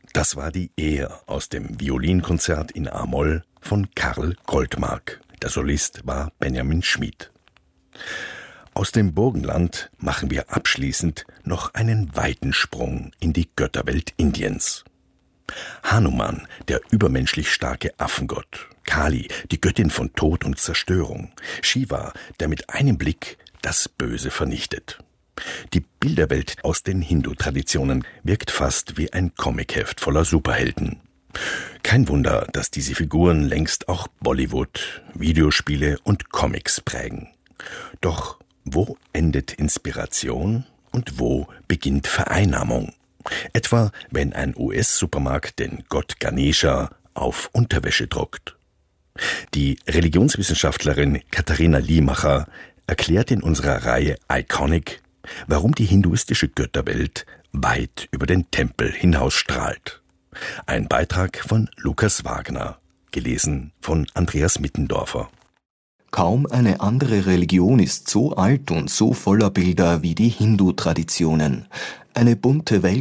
Das war die Ehe aus dem Violinkonzert in A-Moll von Karl Goldmark. Der Solist war Benjamin Schmid. Aus dem Burgenland machen wir abschließend noch einen weiten Sprung in die Götterwelt Indiens. Hanuman, der übermenschlich starke Affengott. Kali, die Göttin von Tod und Zerstörung. Shiva, der mit einem Blick das Böse vernichtet. Die Bilderwelt aus den Hindu-Traditionen wirkt fast wie ein Comicheft voller Superhelden. Kein Wunder, dass diese Figuren längst auch Bollywood, Videospiele und Comics prägen. Doch wo endet Inspiration und wo beginnt Vereinnahmung? Etwa, wenn ein US-Supermarkt den Gott Ganesha auf Unterwäsche druckt. Die Religionswissenschaftlerin Katharina Liemacher erklärt in unserer Reihe Iconic, warum die hinduistische Götterwelt weit über den Tempel hinausstrahlt. Ein Beitrag von Lukas Wagner, gelesen von Andreas Mittendorfer. Kaum eine andere Religion ist so alt und so voller Bilder wie die Hindu-Traditionen. Eine bunte Welt